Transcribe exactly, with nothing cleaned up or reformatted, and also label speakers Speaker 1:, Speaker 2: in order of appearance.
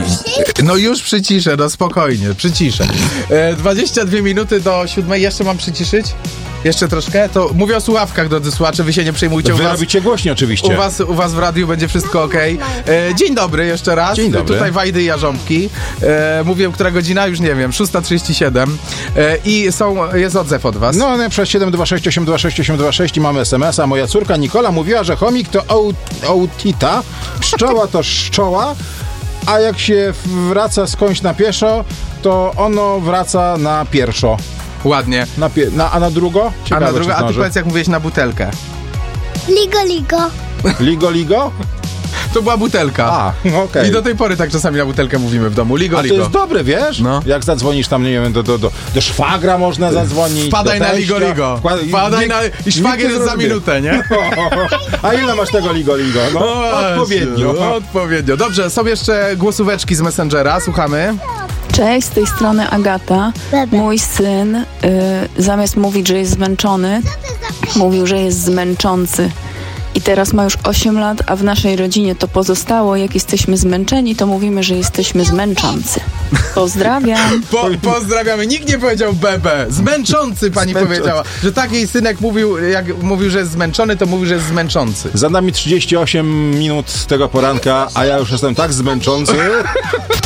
Speaker 1: No już przyciszę, no spokojnie, przyciszę. E, dwadzieścia dwie minuty do siódmej, jeszcze mam przyciszyć? Jeszcze troszkę? To mówię o słuchawkach, drodzy słuchacze, wy się nie przejmujcie.
Speaker 2: Wy
Speaker 1: u was,
Speaker 2: robicie głośniej oczywiście.
Speaker 1: U was, u was w radiu będzie wszystko okej. Okay. Dzień dobry jeszcze raz.
Speaker 2: Dzień dobry.
Speaker 1: Tutaj Wajdy i Jarząbki. E, mówię, która godzina? Już nie wiem. szósta trzydzieści siedem. E, I są, jest odzew od was.
Speaker 2: No, no przez siedem dwa sześć osiem dwa sześć osiem dwa sześć i mamy es em es a. Moja córka Nikola mówiła, że chomik to autita, pszczoła to szczoła, a jak się wraca skądś na pieszo, to ono wraca na pierwszo.
Speaker 1: Ładnie.
Speaker 2: Na pie- na, a na drugo? Ciekawe,
Speaker 1: a na drugo, a ty powiedz, jak mówiłeś na butelkę.
Speaker 3: Ligo, ligo.
Speaker 2: Ligo, ligo?
Speaker 1: To była butelka.
Speaker 2: A, okej. Okay.
Speaker 1: I do tej pory tak czasami na butelkę mówimy w domu. Ligo,
Speaker 2: a
Speaker 1: ligo.
Speaker 2: to jest dobre, wiesz?
Speaker 1: No.
Speaker 2: Jak zadzwonisz tam, nie wiem, do, do, do, do szwagra można zadzwonić.
Speaker 1: Wpadaj na ligo, ligo. Wpadaj na... I szwagier jest za minutę, nie?
Speaker 2: A ile masz tego ligo, ligo? No,
Speaker 1: o,
Speaker 2: odpowiednio.
Speaker 1: No, odpowiednio. Dobrze, są jeszcze głosóweczki z Messengera. Słuchamy.
Speaker 4: Cześć, z tej strony Agata. Mój syn y, zamiast mówić, że jest zmęczony, mówił, że jest zmęczący. I teraz ma już osiem lat, a w naszej rodzinie to pozostało. Jak jesteśmy zmęczeni, to mówimy, że jesteśmy zmęczący. Pozdrawiam.
Speaker 1: Po, pozdrawiamy. Nikt nie powiedział bebe. Zmęczący pani Zmęczący. Powiedziała. Że tak jej synek mówił, jak mówił, że jest zmęczony, to mówił, że jest zmęczący.
Speaker 2: Za nami trzydzieści osiem minut tego poranka, a ja już jestem tak zmęczący.